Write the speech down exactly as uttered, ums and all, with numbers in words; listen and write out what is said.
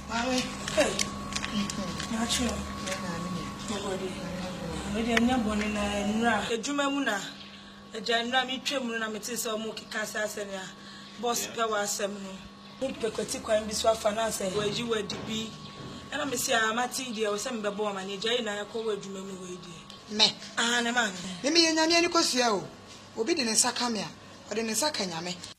Mami, hey. Nacho. We dey na boni na nra. Ejuma mu na. Eja nra mi twem na mete se o mu kika sa asem ya. Boss pe wa asem no. Mu pekwati kwan bi so afa na say waji wadi bi. Ana me se amati de o se me bebo ma ne jai na yakọ ejuma mu we de. Me. Ah na ma. Me me nyame ani kosua o. Obi de ne saka me a. O de ne saka nyame.